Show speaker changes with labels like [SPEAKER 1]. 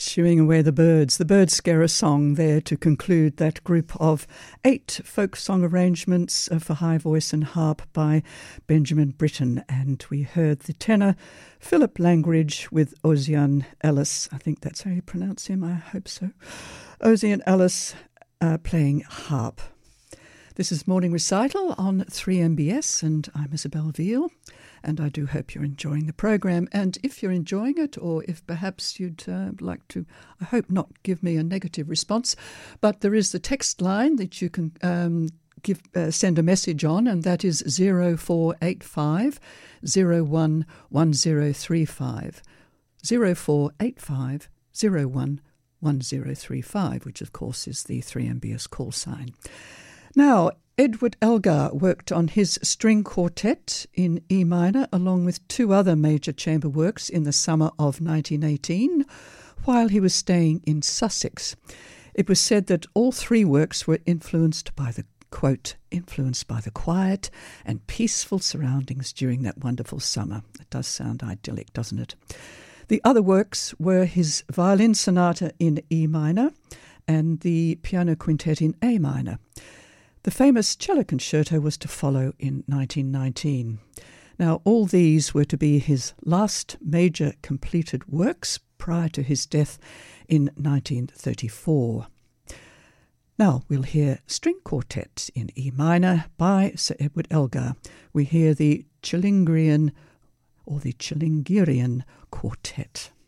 [SPEAKER 1] Shooing Away the Birds, the Birdscarer song there to conclude that group of 8 folk song arrangements for high voice and harp by Benjamin Britten. And we heard the tenor Philip Langridge with Ozian Ellis. I think that's how you pronounce him, I hope so. Ozian Ellis playing harp. This is Morning Recital on 3MBS, and I'm Isabel Veal. And I do hope you're enjoying the program. And if you're enjoying it, or if perhaps you'd like to, I hope not give me a negative response, but there is the text line that you can send a message on, and that is 0485 01 1035. 0485 01 1035, which of course is the 3MBS call sign. Now, Edward Elgar worked on his string quartet in E minor along with 2 other major chamber works in the summer of 1918 while he was staying in Sussex. It was said that all 3 works were influenced by the, quote, influenced by the quiet and peaceful surroundings during that wonderful summer. It does sound idyllic, doesn't it? The other works were his violin sonata in E minor and the piano quintet in A minor. The famous cello concerto was to follow in 1919. Now, all these were to be his last major completed works prior to his death in 1934. Now, we'll hear String Quartet in E minor by Sir Edward Elgar. We hear the Chilingirian Quartet.